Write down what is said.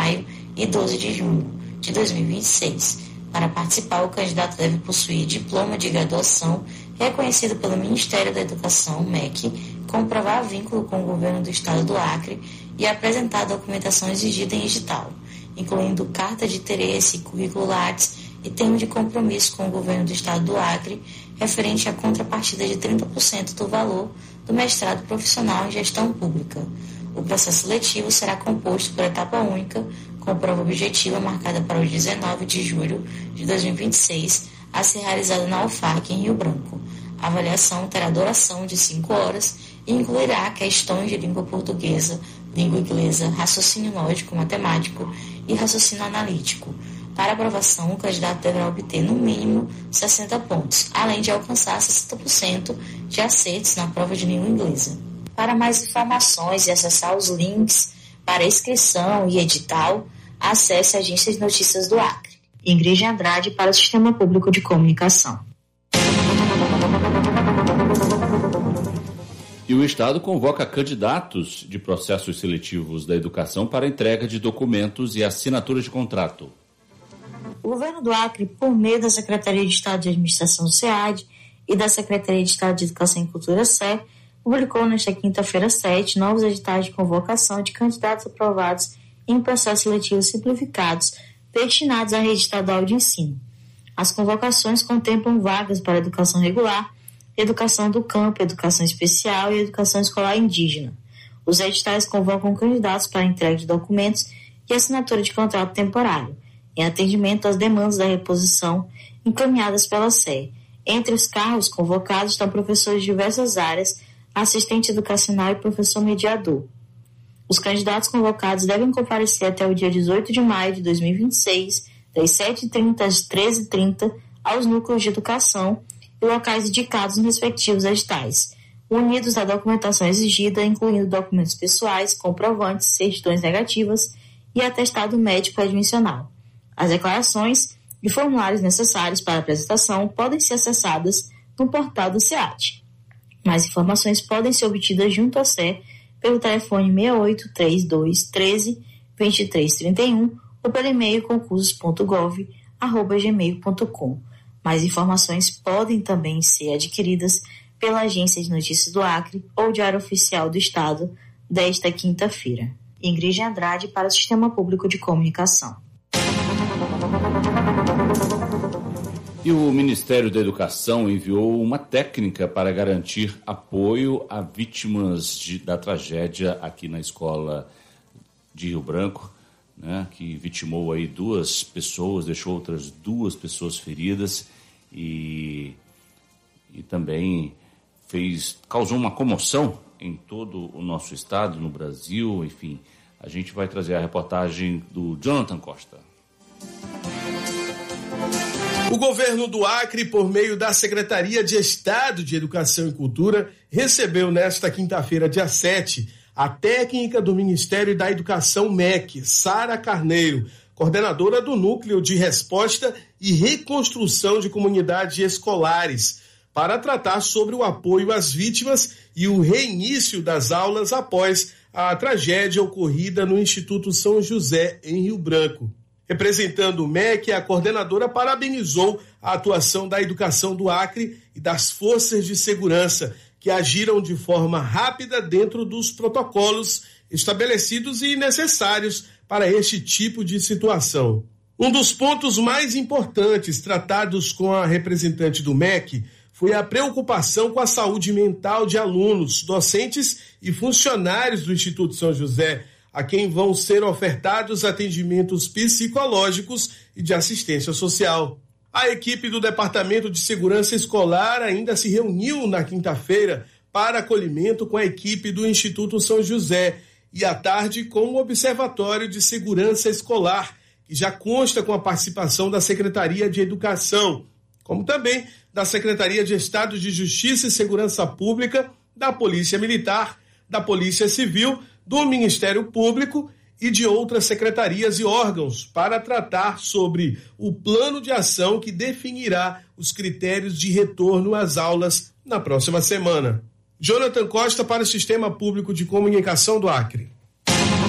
maio e 12 de junho de 2026. Para participar, o candidato deve possuir diploma de graduação reconhecido pelo Ministério da Educação, MEC, comprovar vínculo com o governo do estado do Acre e apresentar a documentação exigida em edital, incluindo carta de interesse, currículo Lattes e termo de compromisso com o governo do estado do Acre, referente à contrapartida de 30% do valor do mestrado profissional em gestão pública. O processo seletivo será composto por etapa única, com prova objetiva marcada para os 19 de julho de 2026, a ser realizada na UFARC, em Rio Branco. A avaliação terá duração de 5 horas e incluirá questões de língua portuguesa, língua inglesa, raciocínio lógico, matemático e raciocínio analítico. Para aprovação, o candidato deverá obter, no mínimo, 60 pontos, além de alcançar 60% de acertos na prova de língua inglesa. Para mais informações e acessar os links para inscrição e edital, acesse a Agência de Notícias do Acre. Ingrid Andrade para o Sistema Público de Comunicação. E o Estado convoca candidatos de processos seletivos da educação para entrega de documentos e assinatura de contrato. O governo do Acre, por meio da Secretaria de Estado de Administração SEAD e da Secretaria de Estado de Educação e Cultura SE, publicou nesta quinta-feira 7 novos editais de convocação de candidatos aprovados em processos seletivos simplificados destinados à rede estadual de ensino. As convocações contemplam vagas para educação regular, educação do campo, educação especial e educação escolar indígena. Os editais convocam candidatos para entrega de documentos e assinatura de contrato temporário, em atendimento às demandas da reposição encaminhadas pela SE. Entre os cargos convocados estão professores de diversas áreas, assistente educacional e professor mediador. Os candidatos convocados devem comparecer até o dia 18 de maio de 2026, das 7h30 às 13h30, aos núcleos de educação e locais indicados nos respectivos editais, unidos à documentação exigida, incluindo documentos pessoais, comprovantes, certidões negativas e atestado médico admissional. As declarações e formulários necessários para a apresentação podem ser acessadas no portal do SEAD. Mais informações podem ser obtidas junto à SE pelo telefone 6832 13 2331 ou pelo e-mail concursos.gov@gmail.com. Mais informações podem também ser adquiridas pela Agência de Notícias do Acre ou Diário Oficial do Estado desta quinta-feira. Ingrid Andrade para o Sistema Público de Comunicação. E o Ministério da Educação enviou uma técnica para garantir apoio a vítimas da tragédia aqui na escola de Rio Branco, né, que vitimou aí 2 pessoas, deixou outras 2 pessoas feridas e também causou uma comoção em todo o nosso estado, no Brasil, enfim. A gente vai trazer a reportagem do Jonathan Costa. O governo do Acre, por meio da Secretaria de Estado de Educação e Cultura, recebeu nesta quinta-feira, dia 7, a técnica do Ministério da Educação MEC, Sara Carneiro, coordenadora do Núcleo de Resposta e Reconstrução de Comunidades Escolares, para tratar sobre o apoio às vítimas e o reinício das aulas após a tragédia ocorrida no Instituto São José, em Rio Branco. Representando o MEC, a coordenadora parabenizou a atuação da educação do Acre e das forças de segurança, que agiram de forma rápida dentro dos protocolos estabelecidos e necessários para este tipo de situação. Um dos pontos mais importantes tratados com a representante do MEC foi a preocupação com a saúde mental de alunos, docentes e funcionários do Instituto São José, a quem vão ser ofertados atendimentos psicológicos e de assistência social. A equipe do Departamento de Segurança Escolar ainda se reuniu na quinta-feira para acolhimento com a equipe do Instituto São José e à tarde com o Observatório de Segurança Escolar, que já consta com a participação da Secretaria de Educação, como também da Secretaria de Estado de Justiça e Segurança Pública, da Polícia Militar, da Polícia Civil, do Ministério Público e de outras secretarias e órgãos para tratar sobre o plano de ação que definirá os critérios de retorno às aulas na próxima semana. Jonathan Costa para o Sistema Público de Comunicação do Acre.